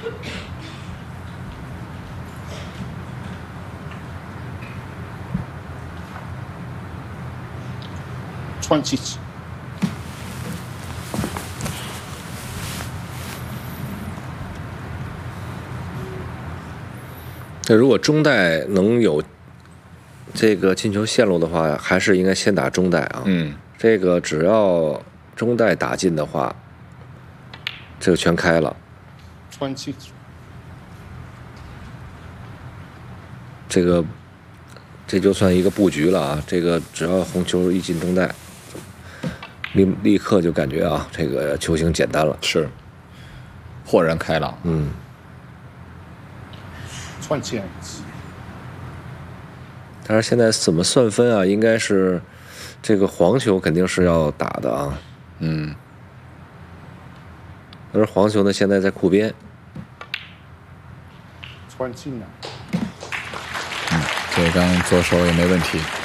穿气气。 这如果中带能有这个进球线路的话，还是应该先打中带啊。 嗯， 这个只要中带打进的话，这个全开了。 穿气气。 这就算一个布局了啊！这个只要红球一进中带，立刻就感觉啊，这个球形简单了， 是豁然开朗。 嗯， 穿气。 但是现在怎么算分啊？应该是这个黄球肯定是要打的啊。 嗯， 而黄球呢，现在在库边。 穿气呢。 这刚左手也没问题。